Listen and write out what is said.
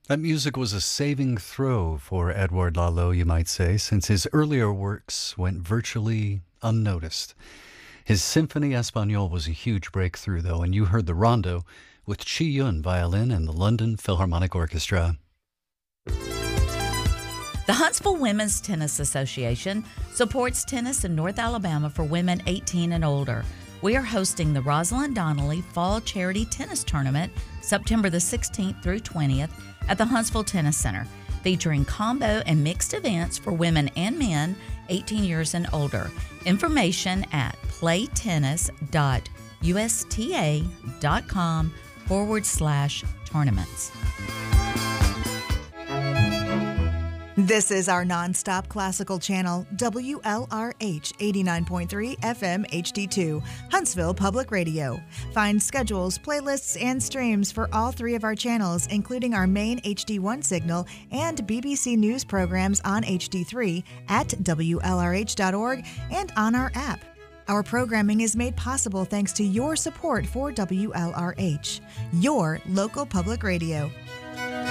That music was a saving throw for Edouard Lalo, you might say, since his earlier works went virtually unnoticed. His Symphony Espagnole was a huge breakthrough, though, and you heard the Rondo with Chi Yun violin and the London Philharmonic Orchestra. The Huntsville Women's Tennis Association supports tennis in North Alabama for women 18 and older. We are hosting the Rosalind Donnelly Fall Charity Tennis Tournament September the 16th through 20th at the Huntsville Tennis Center, featuring combo and mixed events for women and men 18 years and older. Information at playtennis.usta.com/tournaments. This is our nonstop classical channel, WLRH 89.3 FM HD2, Huntsville Public Radio. Find schedules, playlists, and streams for all three of our channels, including our main HD1 signal and BBC News programs on HD3 at WLRH.org and on our app. Our programming is made possible thanks to your support for WLRH, your local public radio.